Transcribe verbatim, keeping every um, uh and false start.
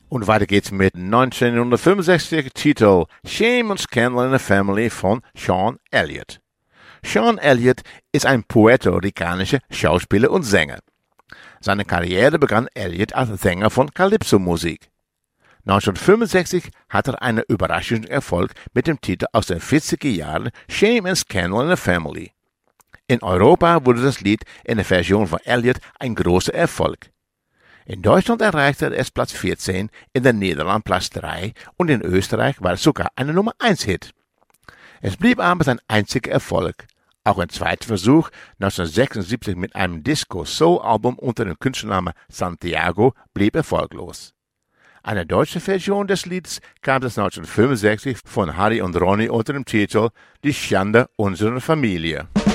Und weiter geht's mit neunzehnhundertfünfundsechzig Titel Shame and Scandal in the Family von Sean Elliott. Sean Elliott ist ein puerto-ricanischer Schauspieler und Sänger. Seine Karriere begann Elliott als Sänger von Calypso-Musik. neunzehnhundertfünfundsechzig hatte er einen überraschenden Erfolg mit dem Titel aus den vierziger Jahren Shame and Scandal in the Family. In Europa wurde das Lied in der Version von Elliott ein großer Erfolg. In Deutschland erreichte es Platz vierzehn, in den Niederlanden Platz drei und in Österreich war es sogar eine Nummer eins Hit. Es blieb aber sein einziger Erfolg. Auch ein zweiter Versuch neunzehnhundertsechsundsiebzig mit einem Disco-Soul-Album unter dem Künstlernamen Santiago blieb erfolglos. Eine deutsche Version des Liedes gab es neunzehnhundertfünfundsechzig von Harry und Ronny unter dem Titel Die Schande unserer Familie.